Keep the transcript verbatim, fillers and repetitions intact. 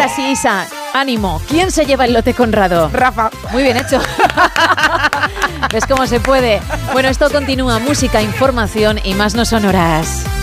Ahora sí, Isa, ánimo. ¿Quién se lleva el lote Conrado? Rafa. Muy bien hecho. ¿Ves cómo se puede? Bueno, esto continúa. Música, información y más no sonoras.